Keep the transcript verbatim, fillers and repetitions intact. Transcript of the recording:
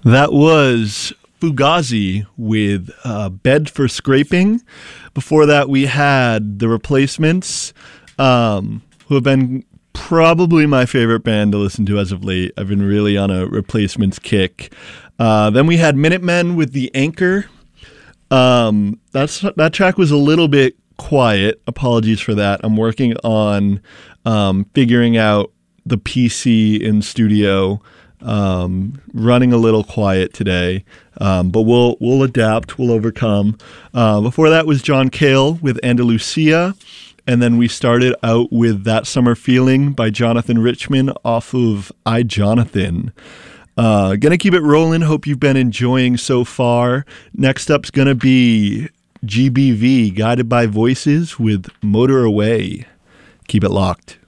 That was Fugazi with uh, Bed for Scraping. Before that, we had The Replacements, um, who have been probably my favorite band to listen to as of late. I've been really on a Replacements kick. Uh, then we had Minutemen with The Anchor. Um, that's that track was a little bit quiet. Apologies for that. I'm working on um, figuring out the P C in studio. Um, running a little quiet today, um, but we'll we'll adapt, we'll overcome. Uh, before that was John Cale with Andalusia, and then we started out with That Summer Feeling by Jonathan Richman off of I, Jonathan. Uh, gonna keep it rolling. Hope you've been enjoying so far. Next up's gonna be G B V, Guided by Voices with Motor Away. Keep it locked.